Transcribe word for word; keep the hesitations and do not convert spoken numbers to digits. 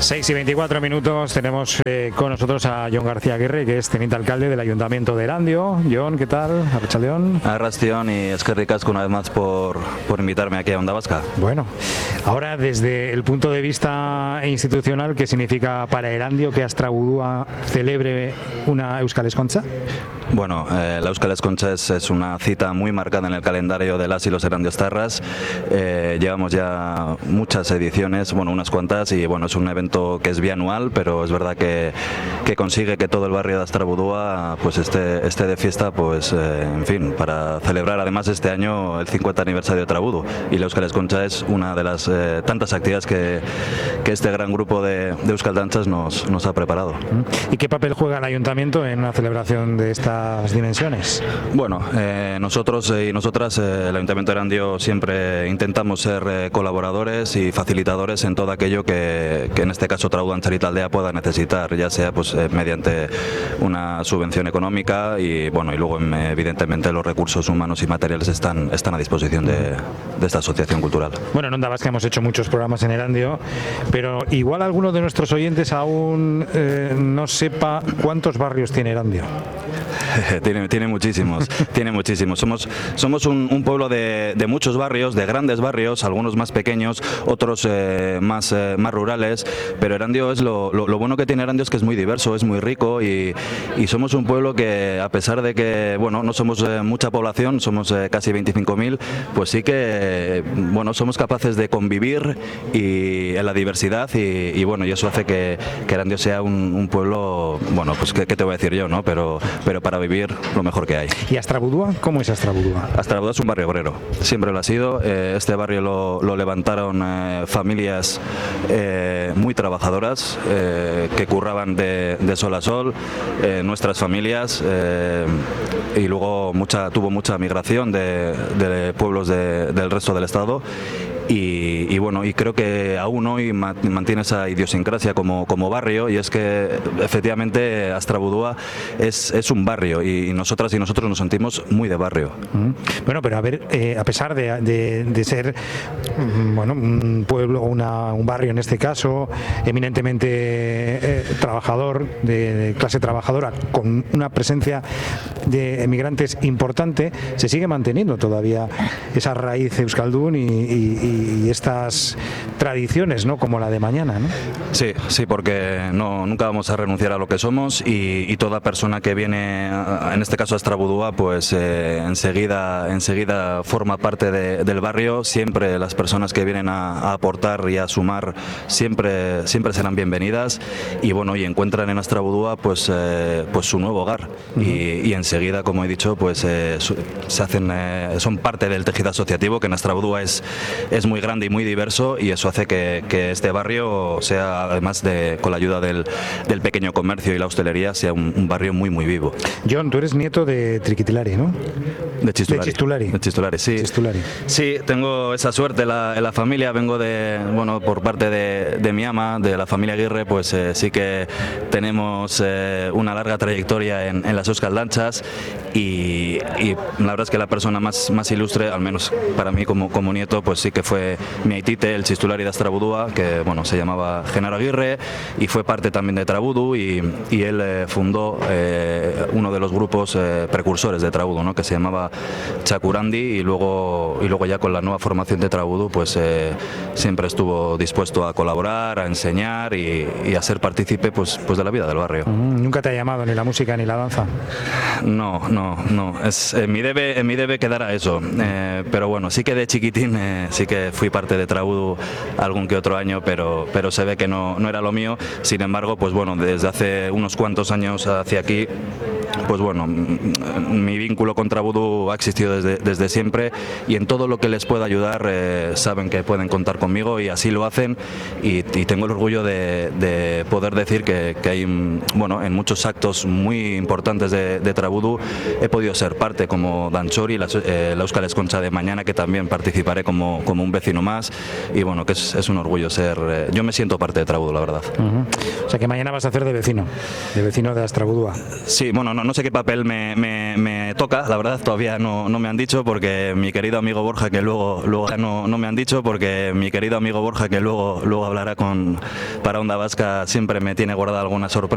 seis y veinticuatro minutos, tenemos eh, con nosotros a Jon García Aguirre, que es teniente alcalde del Ayuntamiento de Erandio. Jon, ¿qué tal? Arratsaldeon. Arratsaldeon y eskerrik asko una vez más por, por invitarme aquí a Onda Vasca. Bueno, ahora desde el punto de vista institucional, ¿qué significa para Erandio que Astrabudúa celebre una Euskal Escontza? Bueno, eh, la Euskal Escontza es, es una cita muy marcada en el calendario de las y los erandiostarras. Eh, llevamos ya muchas ediciones, bueno, unas cuantas, y bueno, es un evento que es bianual, pero es verdad que, que consigue que todo el barrio de Astrabudúa pues esté, esté de fiesta, pues eh, en fin, para celebrar además este año el cincuenta aniversario de Trabudu. Y la Euskal Escontza es una de las eh, tantas actividades que, que este gran grupo de, de Euskal Dantzas nos, nos ha preparado. ¿Y qué papel juega el Ayuntamiento en una celebración de estas dimensiones? Bueno, eh, nosotros y nosotras, eh, el Ayuntamiento de Erandio, siempre intentamos ser eh, colaboradores y facilitadores en todo aquello que, que en este caso Trabudu Antxarita Aldea pueda necesitar, ya sea pues eh, mediante una subvención económica y bueno, y luego evidentemente los recursos humanos y materiales están, están a disposición de, de esta asociación cultural. Bueno, en Onda Vasca hemos hecho muchos programas en Erandio, pero igual alguno de nuestros oyentes aún eh, no sepa cuántos barrios tiene Erandio. Tiene, tiene muchísimos, tiene muchísimos. Somos, somos un, un pueblo de, de muchos barrios, de grandes barrios, algunos más pequeños, otros eh, más, eh, más rurales, pero Erandio es lo, lo, lo bueno que tiene Erandio es que es muy diverso, es muy rico y, y somos un pueblo que, a pesar de que bueno, no somos eh, mucha población, somos eh, casi veinticinco mil, pues sí que eh, bueno, somos capaces de convivir y en la diversidad y, y bueno, y eso hace que, que Erandio sea un, un pueblo, bueno, pues qué te voy a decir yo, ¿no? Pero, pero para vivir lo mejor que hay. ¿Y Astrabudúa? ¿Cómo es Astrabudúa? Astrabudúa es un barrio obrero, siempre lo ha sido. Eh, este barrio lo, lo levantaron eh, familias eh, muy trabajadoras eh, que curraban de, de sol a sol, eh, nuestras familias, eh, y luego mucha, tuvo mucha migración de, de pueblos de, del resto del estado. Y, y bueno, y creo que aún hoy mantiene esa idiosincrasia como, como barrio, y es que efectivamente Astrabudúa es, es un barrio y nosotras y nosotros nos sentimos muy de barrio. Bueno, pero a ver, eh, a pesar de, de, de ser bueno, un pueblo, una, un barrio en este caso, eminentemente eh, trabajador, de, de clase trabajadora, con una presencia de emigrantes importante, se sigue manteniendo todavía esa raíz euskaldún y, y y estas tradiciones, ¿no? Como la de mañana, ¿no? Sí, sí, porque no, nunca vamos a renunciar a lo que somos y, y toda persona que viene, en este caso a Astrabudúa, pues eh, enseguida, enseguida forma parte de, del barrio. Siempre las personas que vienen a, a aportar y a sumar siempre, siempre serán bienvenidas y bueno, y encuentran en Astrabudúa pues, eh, pues su nuevo hogar. Uh-huh. y, y enseguida, como he dicho, pues eh, su, se hacen, eh, son parte del tejido asociativo, que en Astrabudúa es es muy grande y muy diverso, y eso hace que, que este barrio sea, además de con la ayuda del, del pequeño comercio y la hostelería, sea un, un barrio muy muy vivo. Jon, tú eres nieto de Triquitilari, ¿no? De Chistulari. De Chistulari. De Chistulari, sí. Chistulari. Sí, tengo esa suerte en la, en la familia, vengo de, bueno, por parte de, de mi ama, de la familia Aguirre, pues eh, sí que tenemos eh, una larga trayectoria en, en las Euskal Dantzas y, y la verdad es que la persona más, más ilustre, al menos para mí como, como nieto, pues sí que fue mi aitite, el Chistulari de Astrabudúa, que bueno, se llamaba Genaro Aguirre y fue parte también de Trabudu, y, y él eh, fundó eh, uno de los grupos eh, precursores de Trabudu, ¿no? Que se llamaba Chacurandi, y luego, y luego ya con la nueva formación de Trabudu pues eh, siempre estuvo dispuesto a colaborar, a enseñar y, y a ser partícipe pues, pues de la vida del barrio. ¿Nunca te ha llamado ni la música ni la danza? No, no, no. Es, en, mi debe, en mi debe quedara eso, eh, pero bueno, sí que de chiquitín eh, sí que fui parte de Trabudu algún que otro año, pero, pero se ve que no, no era lo mío. Sin embargo, pues bueno, desde hace unos cuantos años hacia aquí, pues bueno, mi vínculo con Trabudu ha existido desde, desde siempre, y en todo lo que les pueda ayudar eh, saben que pueden contar conmigo y así lo hacen, y, y tengo el orgullo de, de poder decir que, que hay, bueno, en muchos actos muy importantes de, de Trabudu he podido ser parte, como Danchori, la, eh, la Euskal Escontza de mañana, que también participaré como, como un vecino más, y bueno, que es, es un orgullo ser, eh, yo me siento parte de Trabudu, la verdad. Uh-huh. O sea que mañana vas a hacer de vecino, de vecino de Astrabudúa. Sí, bueno, no, bueno, no sé qué papel me, me, me toca, la verdad todavía no, no me han dicho, porque mi querido amigo Borja, que luego, luego no, no me han dicho, porque mi querido amigo Borja, que luego, luego hablará con para Onda Vasca, siempre me tiene guardada alguna sorpresa.